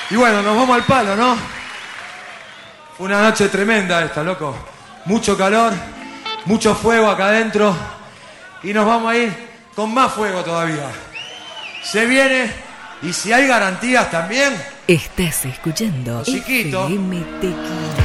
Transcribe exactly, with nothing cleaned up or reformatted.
Y bueno, nos vamos al palo, ¿no? Fue una noche tremenda esta, loco. Mucho calor, mucho fuego acá adentro. Y nos vamos a ir con más fuego todavía. Se viene, y si hay garantías también. Estás escuchando Chiquito. F M Tequila.